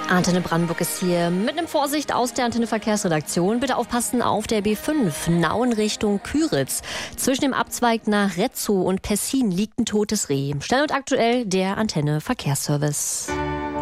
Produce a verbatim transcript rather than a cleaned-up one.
Antenne Brandenburg ist hier mit einem Vorsicht aus der Antenne Verkehrsredaktion. Bitte aufpassen auf der B fünf, Nauen Richtung Küritz. Zwischen dem Abzweig nach Retzow und Pessin liegt ein totes Reh. Schnell und aktuell der Antenne Verkehrsservice.